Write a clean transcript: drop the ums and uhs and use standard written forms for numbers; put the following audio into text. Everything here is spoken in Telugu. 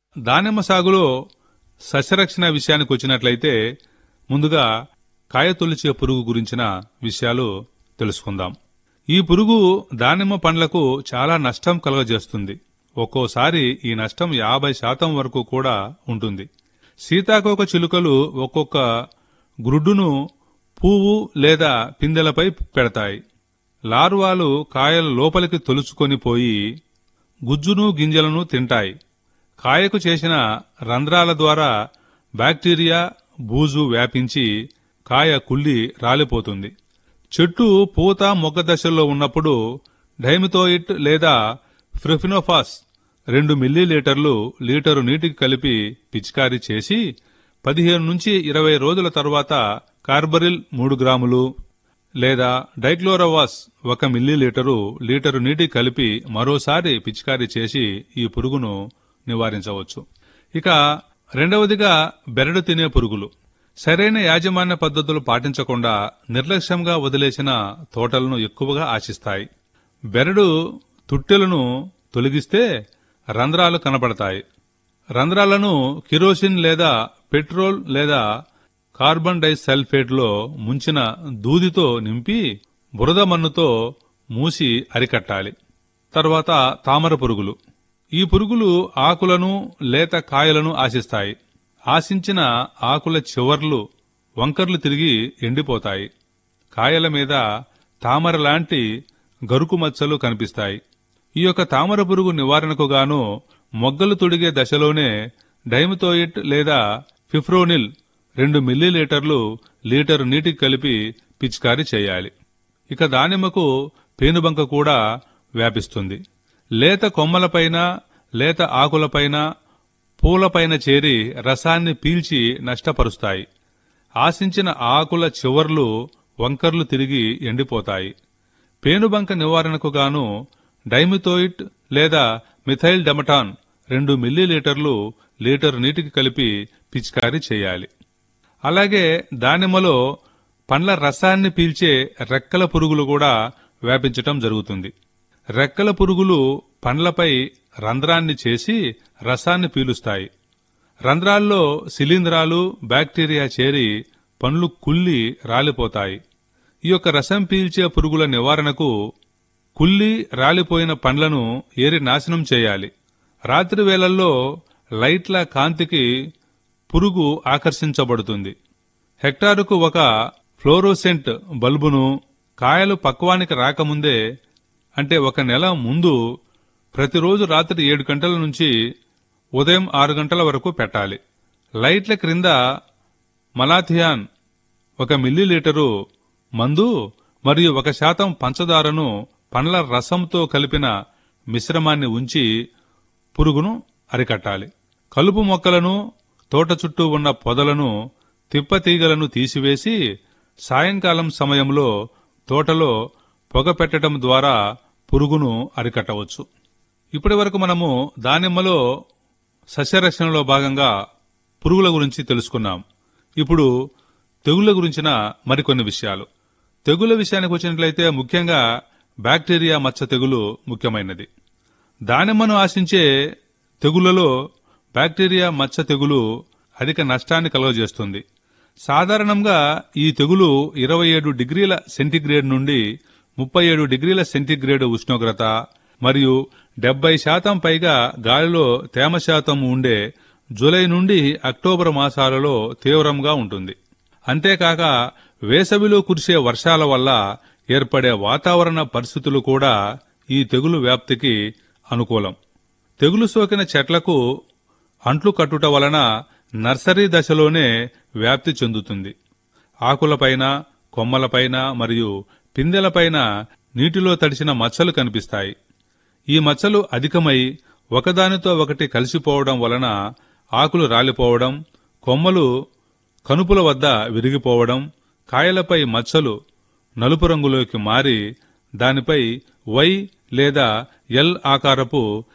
దానిమ్మ సాగులో సస్యరక్షణ విషయానికి వచ్చినట్లయితే ముందుగా కాయ తొలిచే పురుగు గురించిన విషయాలు తెలుసుకుందాం. ఈ పురుగు దానిమ్మ పండ్లకు చాలా నష్టం కలుగజేస్తుంది. ఒక్కోసారి ఈ నష్టం 50% వరకు కూడా ఉంటుంది. సీతాకోక చిలుకలు ఒక్కొక్క గ్రుడ్డును పువ్వు లేదా పిందెలపై పెడతాయి. లార్వాలు కాయల లోపలికి తొలుచుకొని పోయి గుజ్జును గింజలను తింటాయి. కాయకు చేసిన రంధ్రాల ద్వారా బ్యాక్టీరియా బూజు వ్యాపించి కాయ కుళ్ళి రాలిపోతుంది. చెట్టు పూత మొగ్గ దశల్లో ఉన్నప్పుడు డైమిథోయిట్ లేదా ఫ్రిఫినోఫాస్ 2 మిల్లీలీటర్లు లీటరు నీటికి కలిపి పిచికారీ చేసి 15 నుంచి 20 రోజుల తర్వాత కార్బరిల్ 3 గ్రాములు లేదా డైక్లోరోవాస్ 1 మిల్లీలీటరు లీటరు నీటికి కలిపి మరోసారి పిచికారీ చేసి ఈ పురుగును నివారించవచ్చు. ఇక రెండవదిగా బెరడు తినే పురుగులు. సరైన యాజమాన్య పద్ధతులు పాటించకుండా నిర్లక్ష్యంగా వదిలేసిన తోటలను ఎక్కువగా ఆశిస్తాయి. బెరడు తుట్టెలను తొలగిస్తే రంధ్రాలు కనబడతాయి. రంధ్రాలను కిరోసిన్ లేదా పెట్రోల్ లేదా కార్బన్ డైసల్ఫేట్ లో ముంచిన దూదితో నింపి బురద మన్నుతో మూసి అరికట్టాలి. తర్వాత తామర పురుగులు. ఈ పురుగులు ఆకులను లేత కాయలను ఆశిస్తాయి. ఆశించిన ఆకుల చివర్లు వంకర్లు తిరిగి ఎండిపోతాయి. కాయల మీద తామర లాంటి గరుకు మచ్చలు కనిపిస్తాయి. ఈ యొక్క తామర పురుగు నివారణకు గాను మొగ్గలు తొడిగే దశలోనే డైమిథోయిట్ లేదా ఫిప్రోనిల్ 2 మిల్లీలీటర్లు లీటరు నీటికి కలిపి పిచికారీ చేయాలి. ఇక దానిమ్మకు పేనుబంక కూడా వ్యాపిస్తుంది. లేత కొమ్మలపైన లేత ఆకులపైన పూలపైన చేరి రసాన్ని పీల్చి నష్టపరుస్తాయి. ఆశించిన ఆకుల చివర్లు వంకర్లు తిరిగి ఎండిపోతాయి. పేనుబంక నివారణకు గాను డైమిథోయిట్ లేదా మిథైల్ డమటాన్ 2 మిల్లీలీటర్లు లీటరు నీటికి కలిపి పిచికారీ చేయాలి. అలాగే దానిమ్మలో పండ్ల రసాన్ని పీల్చే రెక్కల పురుగులు కూడా వ్యాపించటం జరుగుతుంది. రెక్కల పురుగులు పండ్లపై రంధ్రాన్ని చేసి రసాన్ని పీలుస్తాయి. రంధ్రాల్లో శిలీంధ్రాలు బ్యాక్టీరియా చేరి పండ్లు కుళ్ళి రాలిపోతాయి. ఈ యొక్క రసం పీల్చే పురుగుల నివారణకు కుళ్ళి రాలిపోయిన పండ్లను ఏరి నాశనం చేయాలి. రాత్రి వేళల్లో లైట్ల కాంతికి పురుగు ఆకర్షించబడుతుంది. హెక్టారుకు ఒక ఫ్లోరోసెంట్ బల్బును కాయలు పక్వానికి రాకముందే అంటే 1 నెల ముందు ప్రతిరోజు రాత్రి 7 గంటల నుంచి ఉదయం 6 గంటల వరకు పెట్టాలి. లైట్ల క్రింద మలాథియాన్ 1 మిల్లీలీటరు మందు మరియు 1% పంచదారను పండ్ల రసంతో కలిపిన మిశ్రమాన్ని ఉంచి పురుగును అరికట్టాలి. కలుపు మొక్కలను తోట చుట్టూ ఉన్న పొదలను తిప్పతీగలను తీసివేసి సాయంకాలం సమయంలో తోటలో పొగ పెట్టడం ద్వారా పురుగును అరికట్టవచ్చు. ఇప్పటి వరకు మనము దానిమ్మలో సస్యరక్షణలో భాగంగా పురుగుల గురించి తెలుసుకున్నాం. ఇప్పుడు తెగుళ్ల గురించిన మరికొన్ని విషయాలు. తెగుళ్ల విషయానికి వచ్చినట్లయితే ముఖ్యంగా బ్యాక్టీరియా మచ్చ తెగులు ముఖ్యమైనది. దానిమ్మను ఆశించే తెగుళ్లలో బ్యాక్టీరియా మచ్చ తెగులు అధిక నష్టాన్ని కలుగజేస్తుంది. సాధారణంగా ఈ తెగులు 27 డిగ్రీల సెంటీగ్రేడ్ నుండి 37 డిగ్రీల సెంటీగ్రేడ్ ఉష్ణోగ్రత మరియు 70% పైగా గాలిలో తేమ శాతం ఉండే జూలై నుండి అక్టోబర్ మాసాలలో తీవ్రంగా ఉంటుంది. అంతేకాక వేసవిలో కురిసే వర్షాల వల్ల ఏర్పడే వాతావరణ పరిస్థితులు కూడా ఈ తెగులు వ్యాప్తికి అనుకూలం. తెగులు సోకిన చెట్లకు అంట్లు కట్టుట వలన నర్సరీ దశలోనే వ్యాప్తి చెందుతుంది. ఆకులపైన, కొమ్మలపైన మరియు పిందెలపైన నీటిలో తడిసిన మచ్చలు కనిపిస్తాయి. ఈ మచ్చలు అధికమై ఒకదానితో ఒకటి కలిసిపోవడం వలన ఆకులు రాలిపోవడం, కొమ్మలు కనుపుల వద్ద విరిగిపోవడం, కాయలపై మచ్చలు నలుపు రంగులోకి మారి దానిపై వై లేదా ఎల్ ఆకారపు